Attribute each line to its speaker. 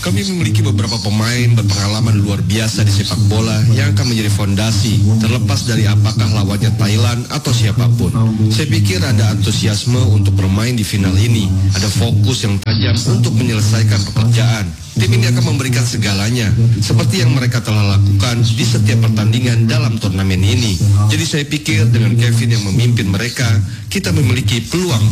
Speaker 1: Kami memiliki beberapa pemain berpengalaman luar biasa di sepak bola yang akan menjadi fondasi, terlepas dari apakah lawannya Thailand atau siapapun. Saya pikir ada antusiasme untuk bermain di final ini, ada fokus yang tajam untuk menyelesaikan pekerjaan. Tim ini akan memberikan segalanya, seperti yang mereka telah lakukan di setiap pertandingan dalam turnamen ini. Jadi saya pikir dengan Kevin yang memimpin mereka, kita memiliki peluang